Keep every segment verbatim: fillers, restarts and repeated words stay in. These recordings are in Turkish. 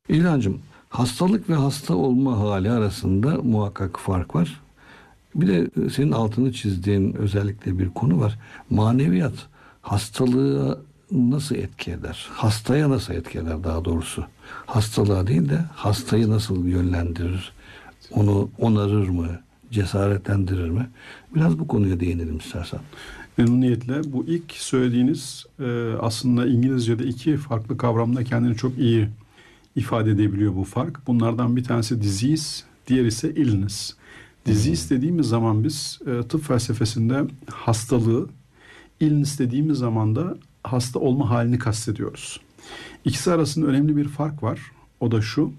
İlhancığım, hastalık ve hasta olma hali arasında muhakkak fark var. Bir de senin altını çizdiğin özellikle bir konu var. Maneviyat hastalığa nasıl etki eder? Hastaya nasıl etki eder daha doğrusu? Hastalığa değil de hastayı nasıl yönlendirir? Onu onarır mı? Cesaretlendirir mi? Biraz bu konuya değinelim istersen. Memnuniyetle. Bu ilk söylediğiniz e, aslında İngilizce'de iki farklı kavramda kendini çok iyi ifade edebiliyor bu fark. Bunlardan bir tanesi disease, diğer ise illness. Disease dediğimiz zaman biz e, tıp felsefesinde hastalığı, illness dediğimiz zaman da hasta olma halini kastediyoruz. İkisi arasında önemli bir fark var. O da şu: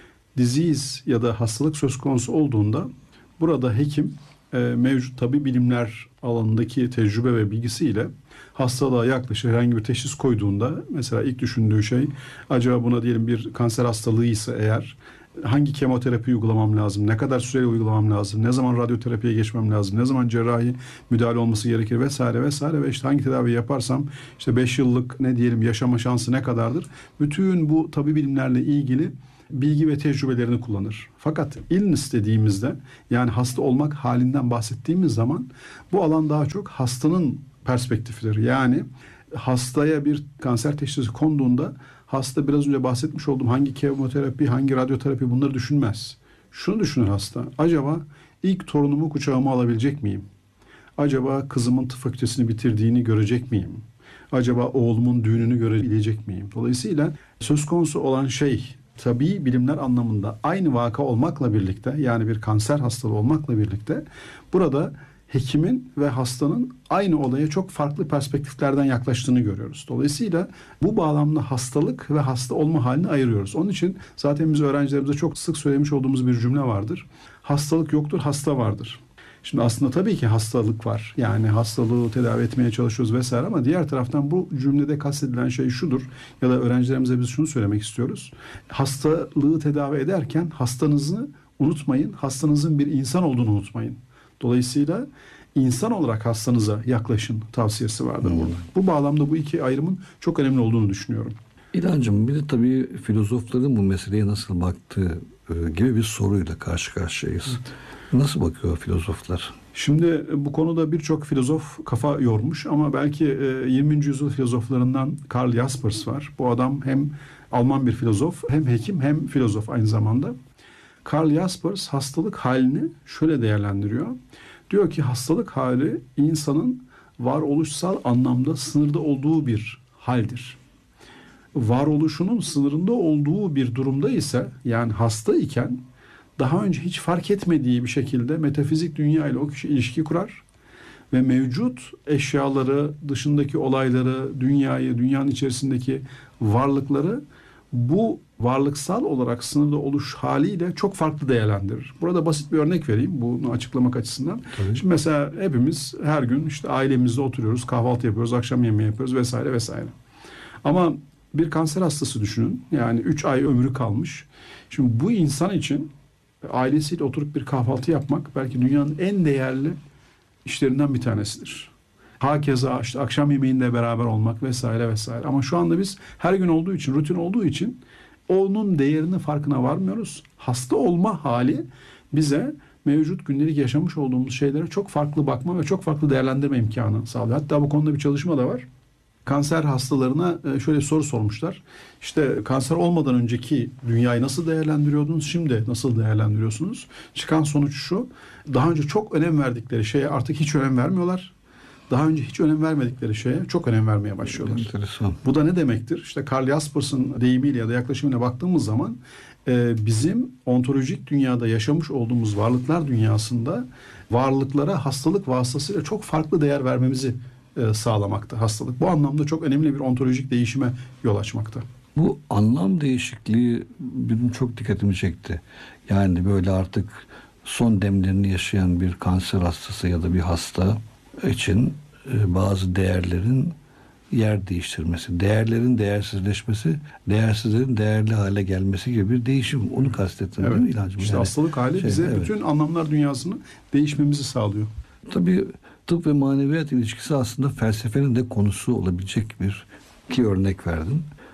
disease ya da hastalık söz konusu olduğunda burada hekim e, mevcut tabi bilimler alanındaki tecrübe ve bilgisiyle hastalığa yaklaşık herhangi bir teşhis koyduğunda mesela ilk düşündüğü şey, acaba buna diyelim bir kanser hastalığı ise eğer hangi kemoterapi uygulamam lazım, ne kadar süreli uygulamam lazım, ne zaman radyoterapiye geçmem lazım, ne zaman cerrahi müdahale olması gerekir vesaire vesaire ve işte hangi tedavi yaparsam işte beş yıllık ne diyelim yaşama şansı ne kadardır? Bütün bu tabi bilimlerle ilgili bilgi ve tecrübelerini kullanır. Fakat illness dediğimizde, yani hasta olmak halinden bahsettiğimiz zaman bu alan daha çok hastanın perspektifidir. Yani hastaya bir kanser teşhisi konduğunda hasta biraz önce bahsetmiş olduğum hangi kemoterapi, hangi radyoterapi bunları düşünmez. Şunu düşünür hasta: acaba ilk torunumu kucağıma alabilecek miyim? Acaba kızımın tıp fakültesini bitirdiğini görecek miyim? Acaba oğlumun düğününü görebilecek miyim? Dolayısıyla söz konusu olan şey tabii bilimler anlamında aynı vaka olmakla birlikte, yani bir kanser hastalığı olmakla birlikte burada hekimin ve hastanın aynı olaya çok farklı perspektiflerden yaklaştığını görüyoruz. Dolayısıyla bu bağlamda hastalık ve hasta olma halini ayırıyoruz. Onun için zaten biz öğrencilerimize çok sık söylemiş olduğumuz bir cümle vardır: hastalık yoktur, hasta vardır. Şimdi aslında tabii ki hastalık var. Yani hastalığı tedavi etmeye çalışıyoruz vesaire, ama diğer taraftan bu cümlede kastedilen şey şudur, ya da öğrencilerimize biz şunu söylemek istiyoruz: hastalığı tedavi ederken hastanızı unutmayın, hastanızın bir insan olduğunu unutmayın. Dolayısıyla insan olarak hastanıza yaklaşın tavsiyesi vardır hmm. burada. Bu bağlamda bu iki ayrımın çok önemli olduğunu düşünüyorum. İlhancığım, bir de tabii filozofların bu meseleye nasıl baktığı gibi bir soruyla karşı karşıyayız. Evet. Nasıl bakıyor filozoflar? Şimdi bu konuda birçok filozof kafa yormuş ama belki yirminci yüzyıl filozoflarından Karl Jaspers var. Bu adam hem Alman bir filozof, hem hekim, hem filozof aynı zamanda. Karl Jaspers hastalık halini şöyle değerlendiriyor. Diyor ki hastalık hali insanın varoluşsal anlamda sınırda olduğu bir haldir. Varoluşunun sınırında olduğu bir durumda ise, yani hasta iken daha önce hiç fark etmediği bir şekilde metafizik dünya ile o kişi ilişki kurar ve mevcut eşyaları, dışındaki olayları, dünyayı, dünyanın içerisindeki varlıkları bu varlıksal olarak sınırda oluş haliyle çok farklı değerlendirir. Burada basit bir örnek vereyim bunu açıklamak açısından. Tabii. Şimdi mesela hepimiz her gün işte ailemizde oturuyoruz, kahvaltı yapıyoruz, akşam yemeği yapıyoruz vesaire vesaire. Ama bir kanser hastası düşünün. Yani üç ay ömrü kalmış. Şimdi bu insan için ailesiyle oturup bir kahvaltı yapmak belki dünyanın en değerli işlerinden bir tanesidir. Hakeza işte akşam yemeğinde beraber olmak vesaire vesaire. Ama şu anda biz her gün olduğu için, rutin olduğu için onun değerini farkına varmıyoruz. Hasta olma hali bize mevcut gündelik yaşamış olduğumuz şeylere çok farklı bakma ve çok farklı değerlendirme imkanı sağlıyor. Hatta bu konuda bir çalışma da var. Kanser hastalarına şöyle bir soru sormuşlar. İşte kanser olmadan önceki dünyayı nasıl değerlendiriyordunuz, şimdi nasıl değerlendiriyorsunuz? Çıkan sonuç şu: daha önce çok önem verdikleri şeye artık hiç önem vermiyorlar. Daha önce hiç önem vermedikleri şeye çok önem vermeye başlıyorlar. Enteresan. Bu da ne demektir? İşte Karl Jaspers'ın deyimiyle ya da yaklaşımına baktığımız zaman e, bizim ontolojik dünyada yaşamış olduğumuz varlıklar dünyasında varlıklara hastalık vasıtasıyla çok farklı değer vermemizi e, sağlamakta hastalık. Bu anlamda çok önemli bir ontolojik değişime yol açmakta. Bu anlam değişikliği benim çok dikkatimi çekti. Yani böyle artık son demlerini yaşayan bir kanser hastası ya da bir hasta için bazı değerlerin yer değiştirmesi, değerlerin değersizleşmesi, değersizlerin değerli hale gelmesi gibi bir değişim. Onu kastettim, evet. Değil mi İlhancığım? İşte yani hastalık hali şey, bize evet. bütün anlamlar dünyasını değişmemizi sağlıyor. Tabii tıp ve maneviyat ilişkisi aslında felsefenin de konusu olabilecek bir iki örnek verdin.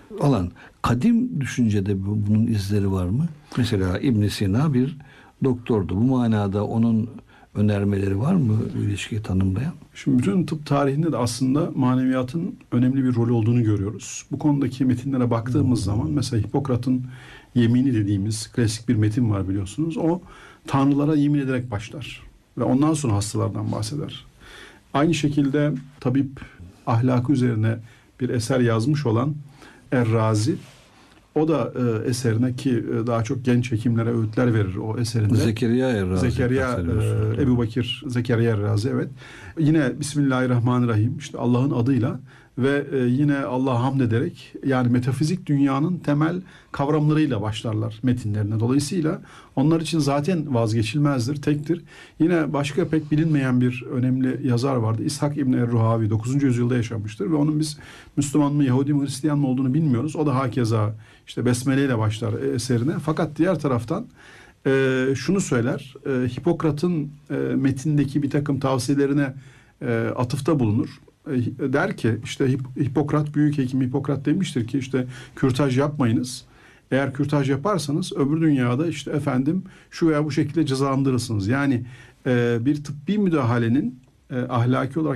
alan. Kadim düşüncede bu- bunun izleri var mı? Mesela İbn Sina bir doktordu. Bu manada onun önermeleri var mı ilişkiyi tanımlayan? Şimdi bütün tıp tarihinde de aslında maneviyatın önemli bir rol olduğunu görüyoruz. Bu konudaki metinlere baktığımız zaman mesela Hipokrat'ın yemini dediğimiz klasik bir metin var biliyorsunuz. O tanrılara yemin ederek başlar ve ondan sonra hastalardan bahseder. Aynı şekilde tabip ahlakı üzerine bir eser yazmış olan Er-Razi, o da e, eserine ki e, daha çok genç hekimlere öğütler verir o eserinde. Zekeriya Er-Razi. Zekeriya, e, Ebu Bakir Zekeriya Er-Razi, evet. Yine Bismillahirrahmanirrahim, işte Allah'ın adıyla ve e, yine Allah'a hamd ederek, yani metafizik dünyanın temel kavramlarıyla başlarlar metinlerine. Dolayısıyla onlar için zaten vazgeçilmezdir, tektir. Yine başka pek bilinmeyen bir önemli yazar vardı. İshak İbni Er-Ruhavi dokuzuncu yüzyılda yaşamıştır ve onun biz Müslüman mı, Yahudi mi, Hristiyan mı olduğunu bilmiyoruz. O da hakeza işte Besmele ile başlar eserine. Fakat diğer taraftan e, şunu söyler, e, Hipokrat'ın e, metindeki bir takım tavsiyelerine e, atıfta bulunur. E, der ki işte Hip- Hipokrat, büyük hekim Hipokrat demiştir ki işte kürtaj yapmayınız. Eğer kürtaj yaparsanız öbür dünyada işte efendim şu veya bu şekilde cezalandırırsınız. Yani e, bir tıbbi müdahalenin e, ahlaki olarak